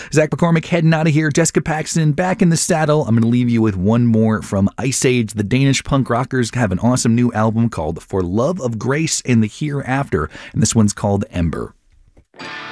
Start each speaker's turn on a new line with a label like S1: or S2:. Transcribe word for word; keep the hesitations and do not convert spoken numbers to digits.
S1: Zach McCormick heading out of here. Jessica Paxton back in the saddle. I'm going to leave you with one more from Ice Age. The Danish punk rockers have an awesome new album called For Love of Grace in the Hereafter, and this one's called Ember.